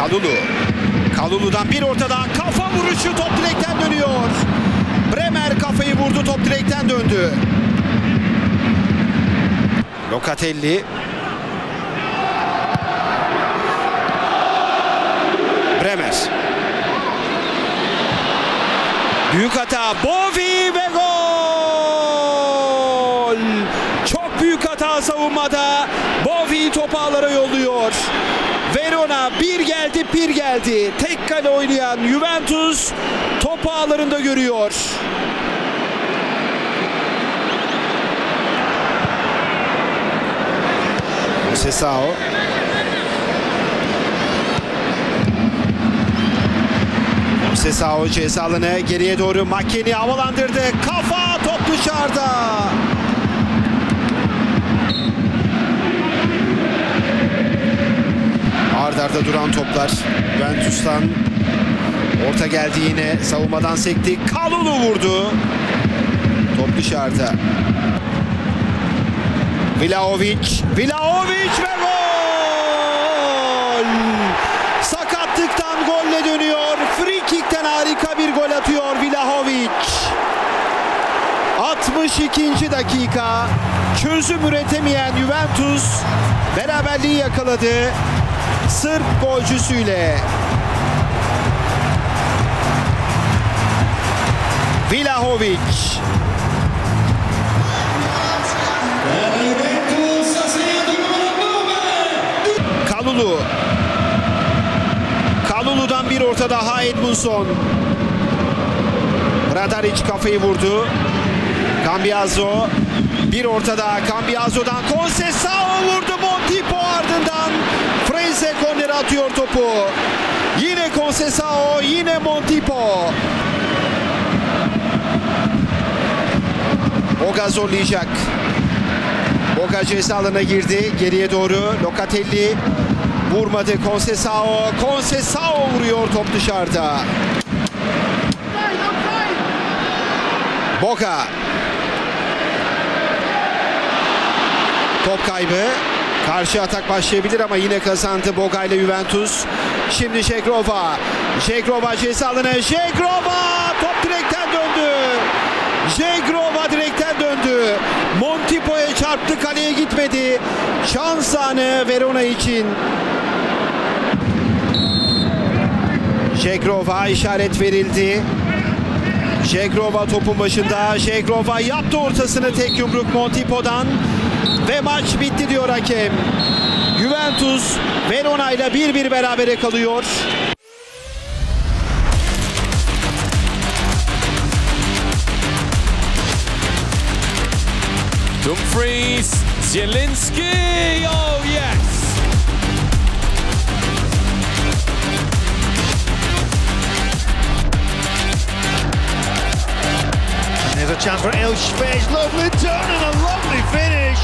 Kalulu. Kalulu'dan bir ortada kafa vuruşu, top direkten dönüyor. Bremer kafayı vurdu, top direkten döndü. Locatelli. Bremer. Büyük hata. Bovi ve gol. Çok büyük hata savunmada. Bovi topu ağlara yolluyor. Verona bir geldi bir geldi. Tek kale oynayan Juventus topu ağlarında görüyor. Sesao. Sesao ceza alanı geriye doğru Makeni havalandırdı. Kafa, top dışarıda. Arda arda duran toplar. Juventus'tan orta geldi yine. Savunmadan sekti. Kalulu vurdu. Top dışarıda. Vlahovic ve gol! Sakatlıktan golle dönüyor. Free kick'ten harika bir gol atıyor Vlahovic. 62. dakika. Çözüm üretemeyen Juventus beraberliği yakaladı. Sırp golcüsüyle. Vlahovic. Kalulu. Kalulu'dan bir orta daha Edmundson. Radaric kafayı vurdu. Cambiaso. Bir orta daha Cambiaso'dan Conceição vurdu. Montipo ardından Freze kornere atıyor topu. Yine Conceição, yine Montipo. Boga zorlayacak. Boga ceza alanına girdi. Geriye doğru Locatelli vurmadı. Conceição vuruyor, top dışarıda. Boga. Top kaybı. Karşı atak başlayabilir ama yine kazandı Boga ile Juventus. Şimdi Žegrova. Žegrova ceza alanı. Žegrova top direkten döndü. Žegrova direkten döndü. Montipo'ya çarptı, kaleye gitmedi. Şans anı Verona için. Žegrova işaret verildi. Žegrova topun başında. Žegrova yaptı ortasını, tek yumruk Montipo'dan. Ve maç bitti diyor hakem. Juventus Verona ile 1-1 berabere kalıyor. Dumfries, Zielinski, oh yes! There's a chance for Elshbeş, lovely turn and a lovely finish.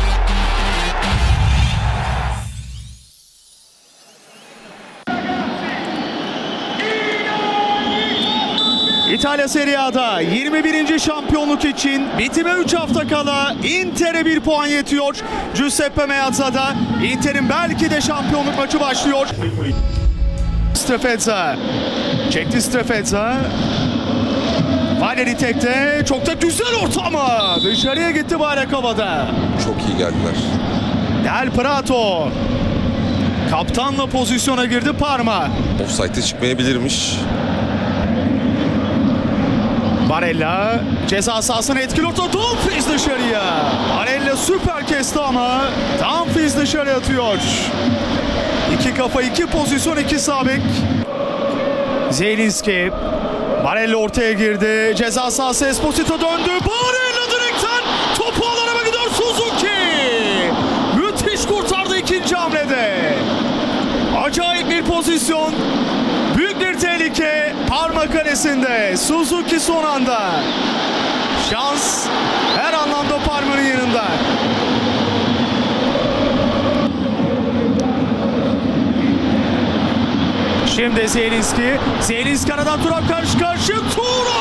İtalya Serie A'da 21. şampiyonluk için bitime 3 hafta kala Inter'e 1 puan yetiyor. Giuseppe Meazza'da Inter'in belki de şampiyonluk maçı başlıyor. Strefezza. Çekti Strefezza. Valeri tekte. Çok da güzel orta ama dışarıya gitti bayrak havada. Çok iyi geldiler. Del Prato. Kaptanla pozisyona girdi Parma. Offside'e çıkmayabilirmiş. Barella ceza sahasına etkili orta. Dumfries dışarıya. Barella süper kesti ama Dumfries dışarı atıyor. 2 kafa, 2 pozisyon, 2 sağ bek. Zielinski. Barella ortaya girdi. Ceza sahası, Esposito döndü. Barella direkten topu alana gidiyor Suzuki. Müthiş kurtardı ikinci hamlede. Acayip bir pozisyon. Büyük bir tehlike Parma kalesinde. Suzuki son anda. Şans her anlamda Parma'nın yanında. Şimdi Zielinski. Zielinski aradan Turan karşı karşıya. Turan!